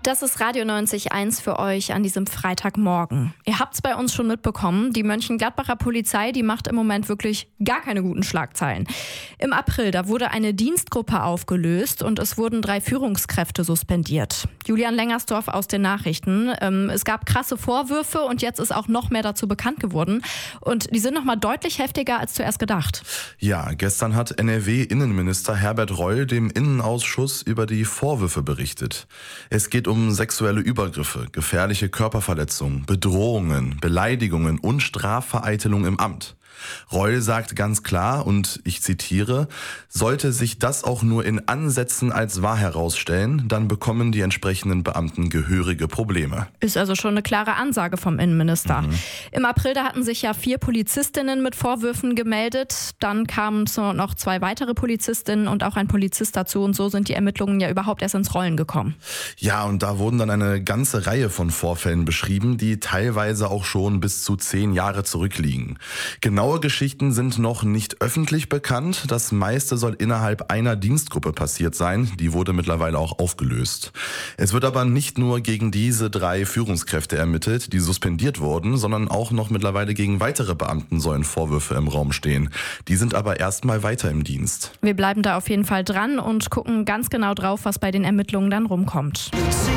Das ist Radio 90.1 für euch an diesem Freitagmorgen. Ihr habt es bei uns schon mitbekommen, die Mönchengladbacher Polizei, die macht im Moment wirklich gar keine guten Schlagzeilen. Im April, da wurde eine Dienstgruppe aufgelöst und es wurden 3 Führungskräfte suspendiert. Julian Lengersdorf aus den Nachrichten. Es gab krasse Vorwürfe und jetzt ist auch noch mehr dazu bekannt geworden. Und die sind noch mal deutlich heftiger als zuerst gedacht. Ja, gestern hat NRW-Innenminister Herbert Reul dem Innenausschuss über die Vorwürfe berichtet. Es geht um sexuelle Übergriffe, gefährliche Körperverletzungen, Bedrohungen, Beleidigungen und Strafvereitelung im Amt. Reul sagt ganz klar, und ich zitiere, sollte sich das auch nur in Ansätzen als wahr herausstellen, dann bekommen die entsprechenden Beamten gehörige Probleme. Ist also schon eine klare Ansage vom Innenminister. Im April, da hatten sich ja 4 Polizistinnen mit Vorwürfen gemeldet. Dann kamen noch 2 weitere Polizistinnen und auch ein Polizist dazu. Und so sind die Ermittlungen ja überhaupt erst ins Rollen gekommen. Ja, und da wurden dann eine ganze Reihe von Vorfällen beschrieben, die teilweise auch schon bis zu 10 Jahre zurückliegen. Genaue Geschichten sind noch nicht öffentlich bekannt. Das meiste soll innerhalb einer Dienstgruppe passiert sein. Die wurde mittlerweile auch aufgelöst. Es wird aber nicht nur gegen diese 3 Führungskräfte ermittelt, die suspendiert wurden, sondern auch noch mittlerweile gegen weitere Beamten sollen Vorwürfe im Raum stehen. Die sind aber erstmal weiter im Dienst. Wir bleiben da auf jeden Fall dran und gucken ganz genau drauf, was bei den Ermittlungen dann rumkommt.